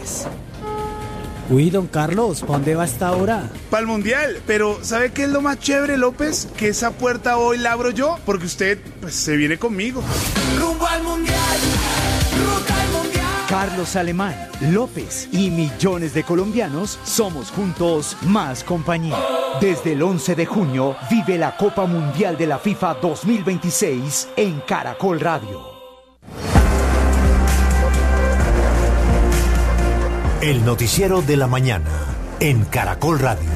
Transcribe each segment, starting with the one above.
López. Uy, don Carlos, ¿para dónde va esta hora? Para el Mundial, pero ¿sabe qué es lo más chévere, López? Que esa puerta hoy la abro yo, porque usted, pues, se viene conmigo. Rumbo al Mundial, ruta al Mundial. Carlos Alemán, López y millones de colombianos somos juntos más compañía. Desde el 11 de junio vive la Copa Mundial de la FIFA 2026 en Caracol Radio. El noticiero de la mañana en Caracol Radio.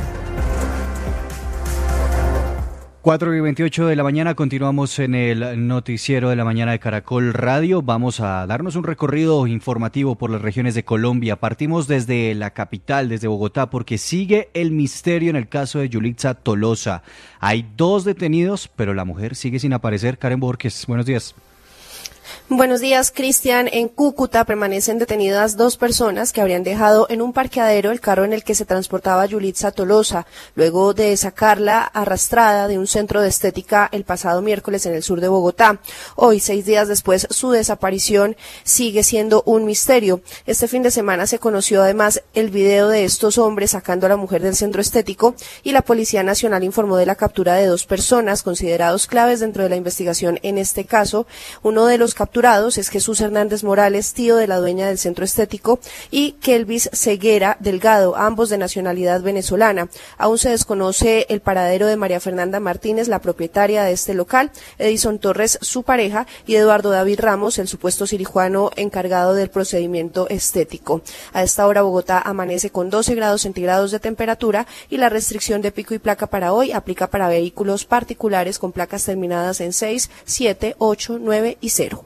4:28 de la mañana, continuamos en el noticiero de la mañana de Caracol Radio. Vamos a darnos un recorrido informativo por las regiones de Colombia. Partimos desde la capital, desde Bogotá, porque sigue el misterio en el caso de Yulitza Tolosa. Hay 2 detenidos, pero la mujer sigue sin aparecer. Karen Borges, buenos días. Buenos días, Cristian. En Cúcuta permanecen detenidas 2 personas que habrían dejado en un parqueadero el carro en el que se transportaba Yulitza Tolosa, luego de sacarla arrastrada de un centro de estética el pasado miércoles en el sur de Bogotá. Hoy, 6 días después, su desaparición sigue siendo un misterio. Este fin de semana se conoció además el video de estos hombres sacando a la mujer del centro estético y la Policía Nacional informó de la captura de 2 personas considerados claves dentro de la investigación en este caso. Uno de los capturados es Jesús Hernández Morales, tío de la dueña del centro estético, y Kelvis Ceguera Delgado, ambos de nacionalidad venezolana. Aún se desconoce el paradero de María Fernanda Martínez, la propietaria de este local, Edison Torres, su pareja, y Eduardo David Ramos, el supuesto cirujano encargado del procedimiento estético. A esta hora Bogotá amanece con 12 grados centígrados de temperatura y la restricción de pico y placa para hoy aplica para vehículos particulares con placas terminadas en 6, 7, 8, 9 y 0.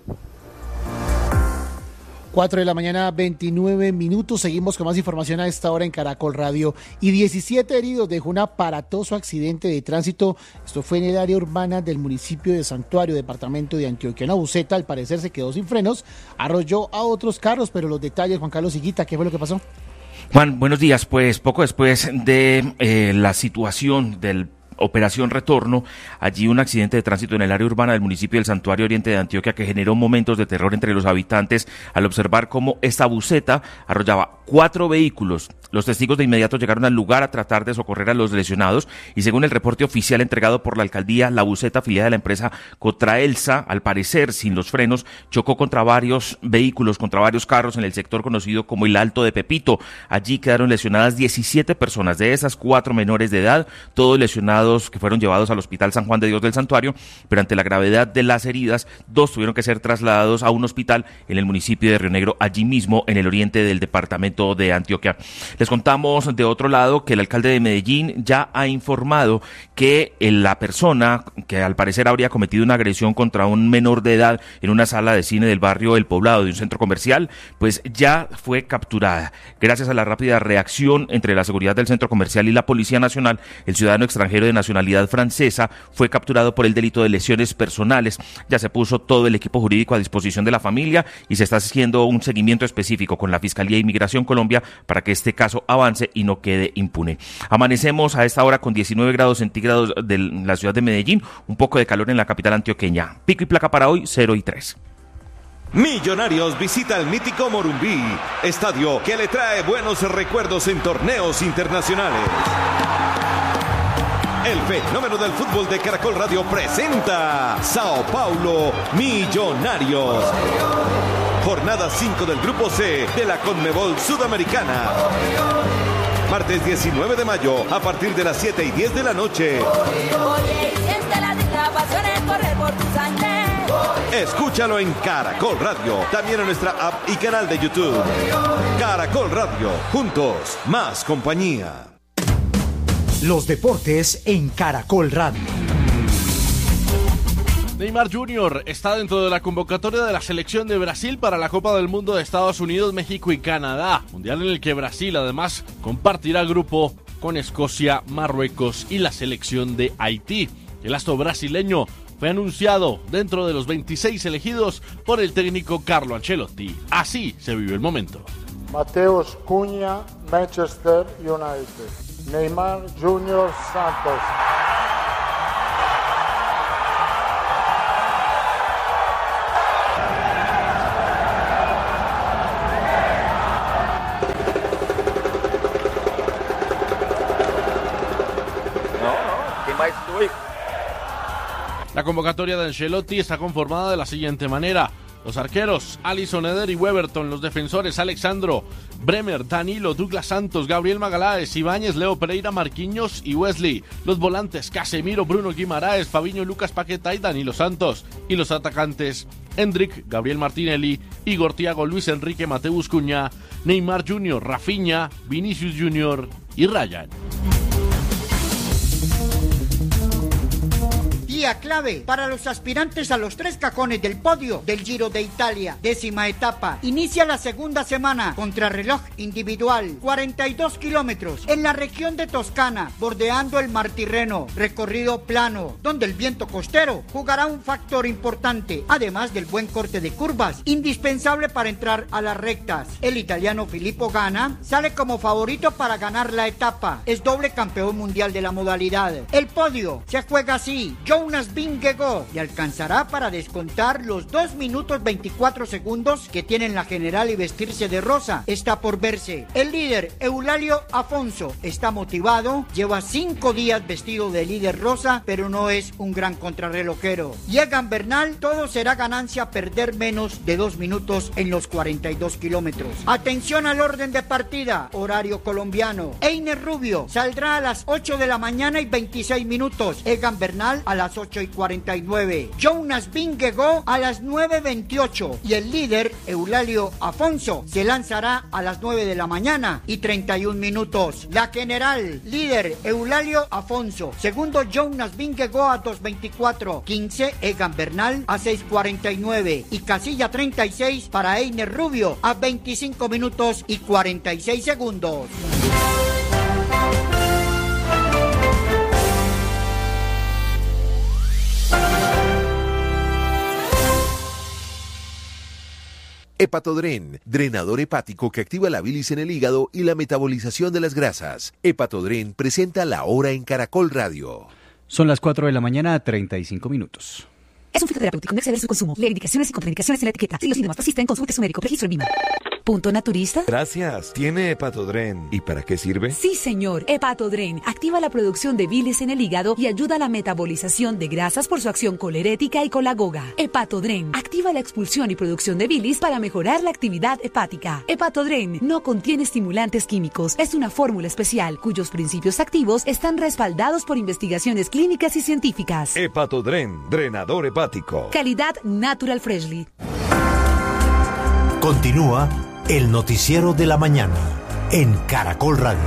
4 de la mañana, 29 minutos. Seguimos con más información a esta hora en Caracol Radio. Y 17 heridos dejó un aparatoso accidente de tránsito. Esto fue en el área urbana del municipio de Santuario, departamento de Antioquia. Una buseta, al parecer, se quedó sin frenos, arrolló a otros carros, pero los detalles, Juan Carlos Higuita, ¿qué fue lo que pasó? Juan, buenos días. Pues poco después de la situación del Operación Retorno, allí un accidente de tránsito en el área urbana del municipio del Santuario Oriente de Antioquia que generó momentos de terror entre los habitantes al observar cómo esta buseta arrollaba 4 vehículos. Los testigos de inmediato llegaron al lugar a tratar de socorrer a los lesionados y según el reporte oficial entregado por la alcaldía, la buseta afiliada de la empresa Cotraelsa, al parecer sin los frenos, chocó contra varios vehículos, contra varios carros en el sector conocido como el Alto de Pepito. Allí quedaron lesionadas 17 personas, de esas 4 menores de edad, todos lesionados que fueron llevados al Hospital San Juan de Dios del Santuario, pero ante la gravedad de las heridas, 2 tuvieron que ser trasladados a un hospital en el municipio de Río Negro, allí mismo en el oriente del departamento de Antioquia. Les contamos de otro lado que el alcalde de Medellín ya ha informado que la persona que al parecer habría cometido una agresión contra un menor de edad en una sala de cine del barrio El Poblado de un centro comercial, pues ya fue capturada. Gracias a la rápida reacción entre la seguridad del centro comercial y la Policía Nacional, el ciudadano extranjero de nacionalidad francesa fue capturado por el delito de lesiones personales. Ya se puso todo el equipo jurídico a disposición de la familia y se está haciendo un seguimiento específico con la Fiscalía de Inmigración Colombia para que este caso avance y no quede impune. Amanecemos a esta hora con 19 grados centígrados de la ciudad de Medellín, un poco de calor en la capital antioqueña. Pico y placa para hoy 0 y 3. Millonarios visita el mítico Morumbí, estadio que le trae buenos recuerdos en torneos internacionales. El fenómeno del fútbol de Caracol Radio presenta Sao Paulo Millonarios. Jornada 5 del Grupo C de la Conmebol Sudamericana. Martes 19 de mayo a partir de las 7:10 de la noche. Escúchalo en Caracol Radio, también en nuestra app y canal de YouTube. Caracol Radio, juntos, más compañía. Los deportes en Caracol Radio. Neymar Jr. está dentro de la convocatoria de la selección de Brasil para la Copa del Mundo de Estados Unidos, México y Canadá, mundial en el que Brasil además compartirá grupo con Escocia, Marruecos y la selección de Haití. El astro brasileño fue anunciado dentro de los 26 elegidos por el técnico Carlo Ancelotti. Así se vive el momento. Mateus Cunha, Manchester United. Neymar Jr. Santos. La convocatoria de Ancelotti está conformada de la siguiente manera: los arqueros, Alisson, Eder y Weberton; los defensores, Alexandro, Bremer, Danilo, Douglas Santos, Gabriel Magaláes, Ibáñez, Leo Pereira, Marquinhos y Wesley; los volantes, Casemiro, Bruno Guimaraes, Fabinho, Lucas Paquetá y Danilo Santos; y los atacantes, Endrick, Gabriel Martinelli, Igor Thiago, Luis Enrique, Mateus Cunha, Neymar Jr., Rafinha, Vinicius Jr. y Ryan. Día clave para los aspirantes a los 3 cajones del podio del Giro de Italia, 10ª etapa. Inicia la segunda semana, contrarreloj individual, 42 kilómetros, en la región de Toscana, bordeando el Mar Tirreno, recorrido plano, donde el viento costero jugará un factor importante, además del buen corte de curvas, indispensable para entrar a las rectas. El italiano Filippo Ganna sale como favorito para ganar la etapa, es doble campeón mundial de la modalidad. El podio se juega así: Jonas Vingegaard le alcanzará para descontar los 2 minutos 24 segundos que tienen la general y vestirse de rosa. Está por verse. El líder, Eulalio Afonso, está motivado, lleva 5 días vestido de líder rosa, pero no es un gran contrarrelojero. Y Egan Bernal, todo será ganancia perder menos de 2 minutos en los 42 kilómetros. Atención al orden de partida, horario colombiano. Einer Rubio saldrá a las 8 de la mañana y 26 minutos. Egan Bernal a las 8:49. Jonas Vingegaard a las 9:28. Y el líder, Eulalio Afonso, se lanzará a las 9 de la mañana y 31 minutos. La general, líder, Eulalio Afonso. Segundo, Jonas Vingegaard a 2:24. 15, Egan Bernal a 6:49. Y casilla 36 para Einer Rubio a 25 minutos y 46 segundos. Hepatodren, drenador hepático que activa la bilis en el hígado y la metabolización de las grasas. Hepatodren presenta La Hora en Caracol Radio. Son las 4 de la mañana, 35 minutos. Es un fitoterapéutico, no exceder su consumo. Lee indicaciones y contraindicaciones en la etiqueta. Si los síntomas persisten, consulte a su médico. Registro en BIMA. ¿Punto naturista? Gracias. ¿Tiene Hepatodren? ¿Y para qué sirve? Sí, señor. Hepatodren activa la producción de bilis en el hígado y ayuda a la metabolización de grasas por su acción colerética y colagoga. Hepatodren activa la expulsión y producción de bilis para mejorar la actividad hepática. Hepatodren no contiene estimulantes químicos. Es una fórmula especial cuyos principios activos están respaldados por investigaciones clínicas y científicas. Hepatodren, drenador hepático. Calidad Natural Freshly. Continúa el noticiero de la mañana en Caracol Radio.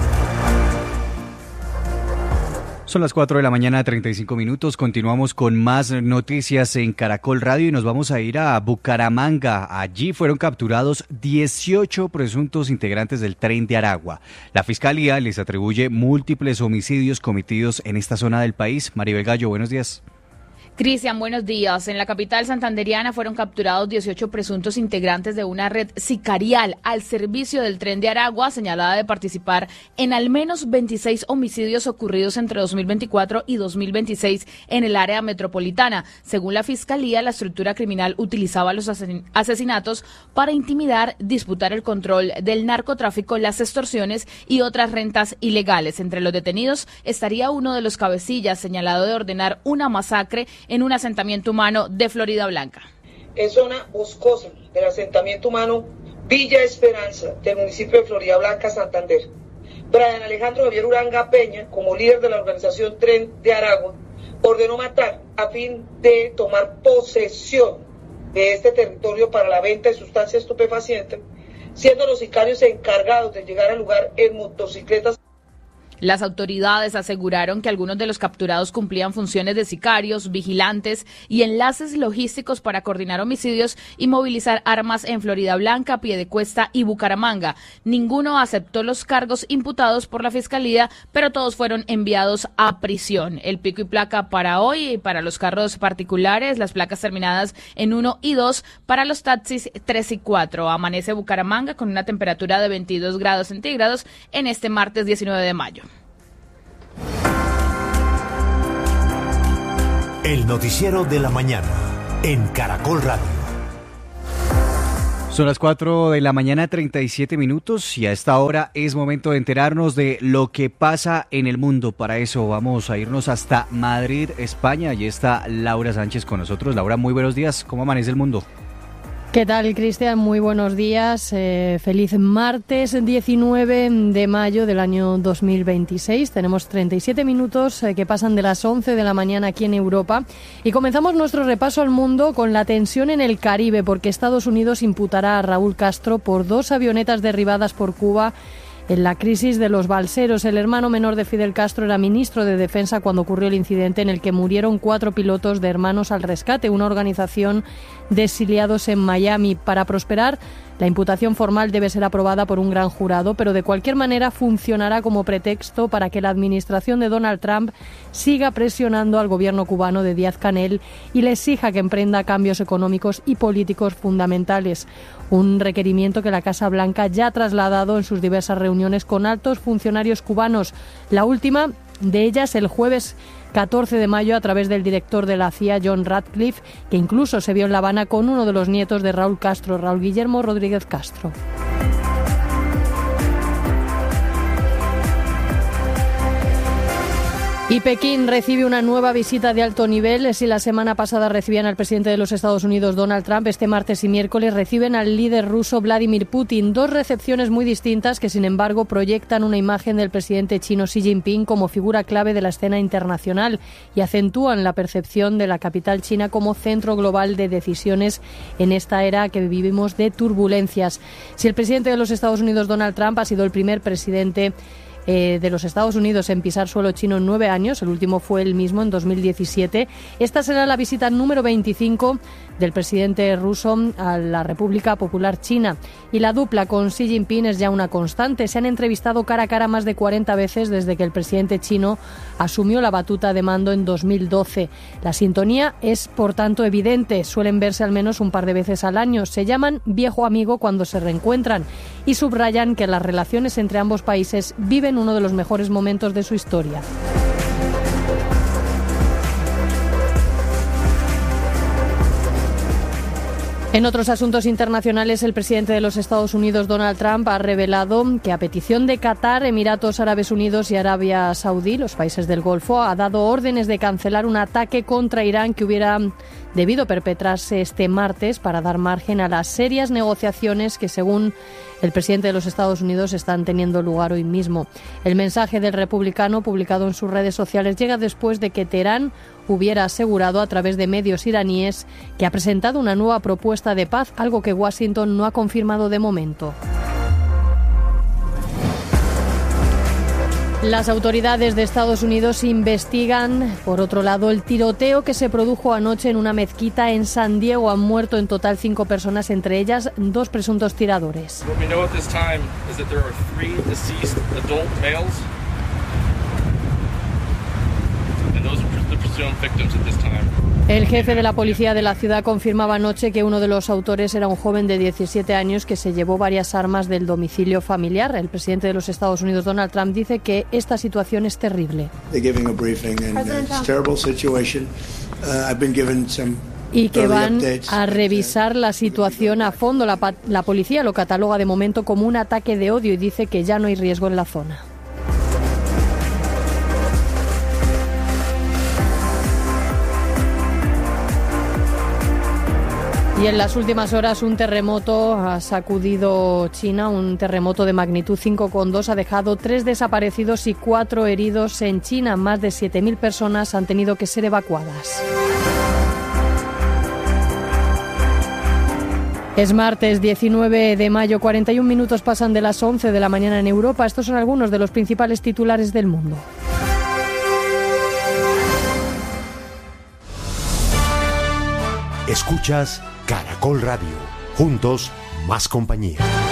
Son las 4 de la mañana, 35 minutos. Continuamos con más noticias en Caracol Radio y nos vamos a ir a Bucaramanga. Allí fueron capturados 18 presuntos integrantes del Tren de Aragua. La Fiscalía les atribuye múltiples homicidios cometidos en esta zona del país. Maribel Gallo, buenos días. Cristian, buenos días. En la capital santanderiana fueron capturados 18 presuntos integrantes de una red sicarial al servicio del Tren de Aragua, señalada de participar en al menos 26 homicidios ocurridos entre 2024 y 2026 en el área metropolitana. Según la Fiscalía, la estructura criminal utilizaba los asesinatos para intimidar, disputar el control del narcotráfico, las extorsiones y otras rentas ilegales. Entre los detenidos estaría uno de los cabecillas señalado de ordenar una masacre en un asentamiento humano de Florida Blanca. En zona boscosa del asentamiento humano Villa Esperanza del municipio de Florida Blanca, Santander. Brian Alejandro Javier Uranga Peña, como líder de la organización Tren de Aragua, ordenó matar a fin de tomar posesión de este territorio para la venta de sustancias estupefacientes, siendo los sicarios encargados de llegar al lugar en motocicletas. Las autoridades aseguraron que algunos de los capturados cumplían funciones de sicarios, vigilantes y enlaces logísticos para coordinar homicidios y movilizar armas en Florida Blanca, Piedecuesta y Bucaramanga. Ninguno aceptó los cargos imputados por la Fiscalía, pero todos fueron enviados a prisión. El pico y placa para hoy y para los carros particulares, las placas terminadas en 1 y 2, para los taxis 3 y 4. Amanece Bucaramanga con una temperatura de 22 grados centígrados en este martes 19 de mayo. El noticiero de la mañana en Caracol Radio. Son las 4 de la mañana, 37 minutos, y a esta hora es momento de enterarnos de lo que pasa en el mundo. Para eso vamos a irnos hasta Madrid, España. Allí está Laura Sánchez con nosotros. Laura, muy buenos días. ¿Cómo amanece el mundo? ¿Qué tal, Cristian? Muy buenos días. Feliz martes 19 de mayo del año 2026. Tenemos 37 minutos que pasan de las 11 de la mañana aquí en Europa. Y comenzamos nuestro repaso al mundo con la tensión en el Caribe, porque Estados Unidos imputará a Raúl Castro por 2 avionetas derribadas por Cuba en la crisis de los balseros. El hermano menor de Fidel Castro era ministro de Defensa cuando ocurrió el incidente en el que murieron 4 pilotos de Hermanos al Rescate, una organización de exiliados en Miami. Para prosperar, la imputación formal debe ser aprobada por un gran jurado, pero de cualquier manera funcionará como pretexto para que la administración de Donald Trump siga presionando al gobierno cubano de Díaz-Canel y le exija que emprenda cambios económicos y políticos fundamentales. Un requerimiento que la Casa Blanca ya ha trasladado en sus diversas reuniones con altos funcionarios cubanos. La última de ellas el jueves 14 de mayo a través del director de la CIA, John Ratcliffe, que incluso se vio en La Habana con uno de los nietos de Raúl Castro, Raúl Guillermo Rodríguez Castro. Y Pekín recibe una nueva visita de alto nivel. Si la semana pasada recibían al presidente de los Estados Unidos, Donald Trump, este martes y miércoles reciben al líder ruso Vladimir Putin. 2 recepciones muy distintas que, sin embargo, proyectan una imagen del presidente chino Xi Jinping como figura clave de la escena internacional y acentúan la percepción de la capital china como centro global de decisiones en esta era que vivimos de turbulencias. Si el presidente de los Estados Unidos, Donald Trump, ha sido el primer presidente de los Estados Unidos en pisar suelo chino en 9 años, el último fue el mismo en 2017. Esta será la visita número 25 del presidente ruso a la República Popular China. Y la dupla con Xi Jinping es ya una constante. Se han entrevistado cara a cara más de 40 veces desde que el presidente chino asumió la batuta de mando en 2012. La sintonía es, por tanto, evidente. Suelen verse al menos un par de veces al año. Se llaman viejo amigo cuando se reencuentran y subrayan que las relaciones entre ambos países viven uno de los mejores momentos de su historia. En otros asuntos internacionales, el presidente de los Estados Unidos, Donald Trump, ha revelado que a petición de Qatar, Emiratos Árabes Unidos y Arabia Saudí, los países del Golfo, ha dado órdenes de cancelar un ataque contra Irán que hubiera debido perpetrarse este martes para dar margen a las serias negociaciones que, según el presidente de los Estados Unidos, están teniendo lugar hoy mismo. El mensaje del republicano, publicado en sus redes sociales, llega después de que Teherán hubiera asegurado a través de medios iraníes que ha presentado una nueva propuesta de paz, algo que Washington no ha confirmado de momento. Las autoridades de Estados Unidos investigan, por otro lado, el tiroteo que se produjo anoche en una mezquita en San Diego. Han muerto en total 5 personas, entre ellas 2 presuntos tiradores. El jefe de la policía de la ciudad confirmaba anoche que uno de los autores era un joven de 17 años que se llevó varias armas del domicilio familiar. El presidente de los Estados Unidos, Donald Trump, dice que esta situación es terrible. Y que van a revisar la situación a fondo. La policía lo cataloga de momento como un ataque de odio y dice que ya no hay riesgo en la zona. Y en las últimas horas un terremoto ha sacudido China, un terremoto de magnitud 5,2 ha dejado 3 desaparecidos y 4 heridos en China. Más de 7.000 personas han tenido que ser evacuadas. Es martes 19 de mayo, 41 minutos pasan de las 11 de la mañana en Europa. Estos son algunos de los principales titulares del mundo. Escuchas Caracol Radio. Juntos, más compañía.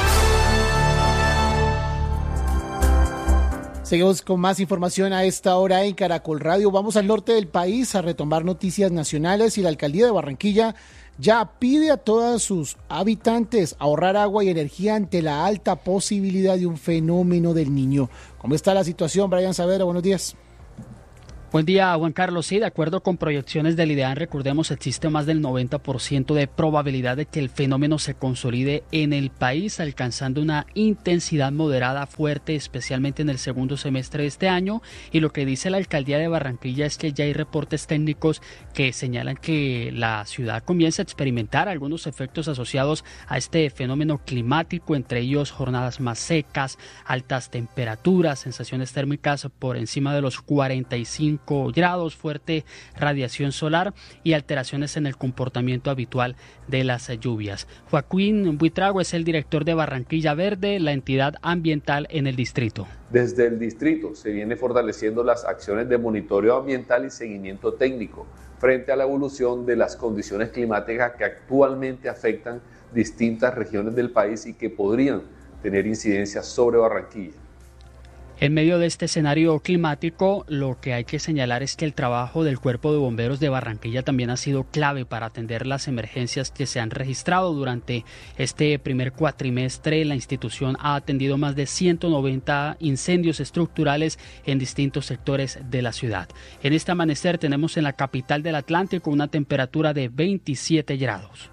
Seguimos con más información a esta hora en Caracol Radio. Vamos al norte del país a retomar noticias nacionales y la alcaldía de Barranquilla ya pide a todos sus habitantes ahorrar agua y energía ante la alta posibilidad de un fenómeno del Niño. ¿Cómo está la situación, Brian Saavedra? Buenos días. Buen día, Juan Carlos. Sí, de acuerdo con proyecciones del IDEAN, recordemos, existe más del 90% de probabilidad de que el fenómeno se consolide en el país, alcanzando una intensidad moderada fuerte, especialmente en el segundo semestre de este año. Y lo que dice la alcaldía de Barranquilla es que ya hay reportes técnicos que señalan que la ciudad comienza a experimentar algunos efectos asociados a este fenómeno climático, entre ellos jornadas más secas, altas temperaturas, sensaciones térmicas por encima de los 45 grados, fuerte radiación solar y alteraciones en el comportamiento habitual de las lluvias. Joaquín Buitrago es el director de Barranquilla Verde, la entidad ambiental en el distrito. Desde el distrito se viene fortaleciendo las acciones de monitoreo ambiental y seguimiento técnico frente a la evolución de las condiciones climáticas que actualmente afectan distintas regiones del país y que podrían tener incidencia sobre Barranquilla. En medio de este escenario climático, lo que hay que señalar es que el trabajo del Cuerpo de Bomberos de Barranquilla también ha sido clave para atender las emergencias que se han registrado durante este primer cuatrimestre. La institución ha atendido más de 190 incendios estructurales en distintos sectores de la ciudad. En este amanecer tenemos en la capital del Atlántico una temperatura de 27 grados.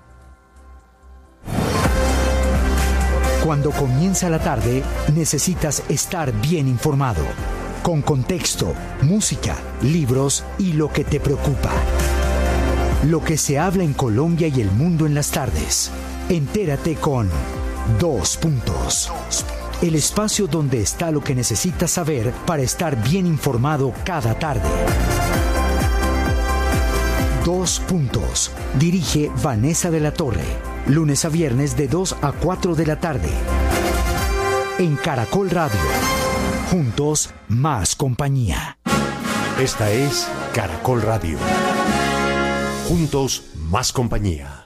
Cuando comienza la tarde, necesitas estar bien informado, con contexto, música, libros y lo que te preocupa. Lo que se habla en Colombia y el mundo en las tardes. Entérate con 2 Puntos. El espacio donde está lo que necesitas saber para estar bien informado cada tarde. 2 Puntos. Dirige Vanessa de la Torre. Lunes a viernes de 2 a 4 de la tarde. En Caracol Radio. Juntos, más compañía. Esta es Caracol Radio. Juntos, más compañía.